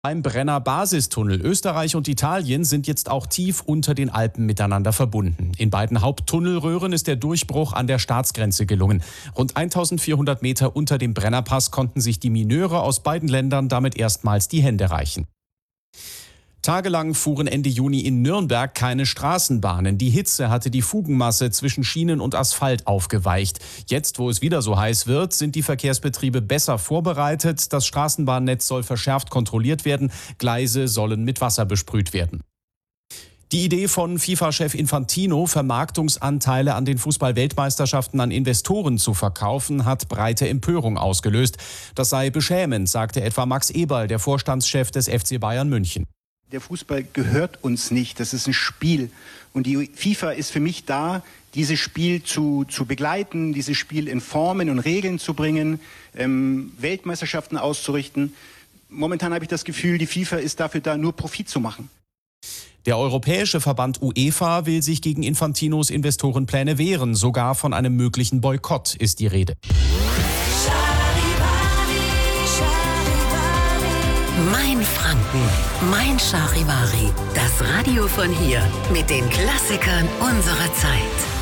Beim Brenner Basistunnel. Österreich und Italien sind jetzt auch tief unter den Alpen miteinander verbunden. In beiden Haupttunnelröhren ist der Durchbruch an der Staatsgrenze gelungen. Rund 1400 Meter unter dem Brennerpass konnten sich die Mineure aus beiden Ländern damit erstmals die Hände reichen. Tagelang fuhren Ende Juni in Nürnberg keine Straßenbahnen. Die Hitze hatte die Fugenmasse zwischen Schienen und Asphalt aufgeweicht. Jetzt, wo es wieder so heiß wird, sind die Verkehrsbetriebe besser vorbereitet. Das Straßenbahnnetz soll verschärft kontrolliert werden. Gleise sollen mit Wasser besprüht werden. Die Idee von FIFA-Chef Infantino, Vermarktungsanteile an den Fußball-Weltmeisterschaften an Investoren zu verkaufen, hat breite Empörung ausgelöst. Das sei beschämend, sagte etwa Max Eberl, der Vorstandschef des FC Bayern München. Der Fußball gehört uns nicht, das ist ein Spiel. Und die FIFA ist für mich da, dieses Spiel zu begleiten, dieses Spiel in Formen und Regeln zu bringen, Weltmeisterschaften auszurichten. Momentan habe ich das Gefühl, die FIFA ist dafür da, nur Profit zu machen. Der europäische Verband UEFA will sich gegen Infantinos Investorenpläne wehren. Sogar von einem möglichen Boykott ist die Rede. Mein Franken, mein Charivari, das Radio von hier mit den Klassikern unserer Zeit.